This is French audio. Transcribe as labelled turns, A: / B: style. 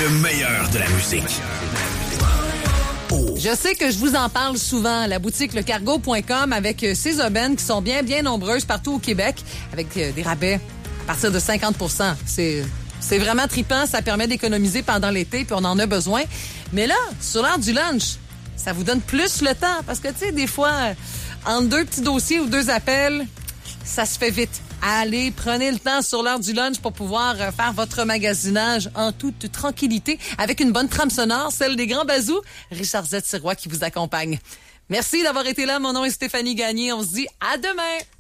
A: meilleur de la musique.
B: Je sais que je vous en parle souvent, la boutique lecargo.com avec ses aubaines qui sont bien nombreuses partout au Québec avec des rabais à partir de 50 %. C'est vraiment trippant, ça permet d'économiser pendant l'été puis on en a besoin. Mais là, sur l'heure du lunch, ça vous donne plus le temps parce que tu sais, des fois, entre deux petits dossiers ou deux appels, ça se fait vite. Allez, prenez le temps sur l'heure du lunch pour pouvoir faire votre magasinage en toute tranquillité avec une bonne trame sonore, celle des Grands Bazous. Richard Z. Sirois qui vous accompagne. Merci d'avoir été là. Mon nom est Stéphanie Gagné. On se dit à demain.